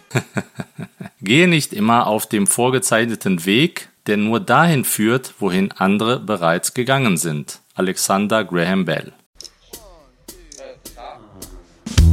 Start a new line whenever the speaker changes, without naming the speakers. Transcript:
Gehe nicht immer auf dem vorgezeichneten Weg, der nur dahin führt, wohin andere bereits gegangen sind. Alexander Graham Bell.